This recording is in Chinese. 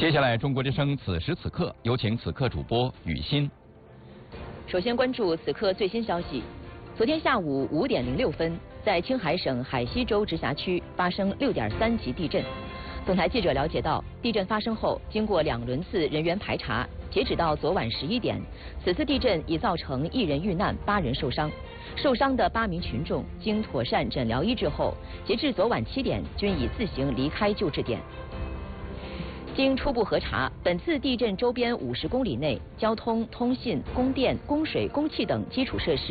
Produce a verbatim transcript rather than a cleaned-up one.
接下来，中国之声此时此刻，有请此刻主播雨欣。 首先关注此刻最新消息。昨天下午五点零六分，在青海省海西州直辖区发生六点三级地震。总台记者了解到，地震发生后，经过两轮次人员排查，截止到昨晚十一点，此次地震已造成一人遇难，八人受伤。受伤的八名群众经妥善诊疗医治后，截至昨晚七点，均已自行离开救治点。经初步核查，本次地震周边五十公里内，交通、通信、供电、供水、供气等基础设施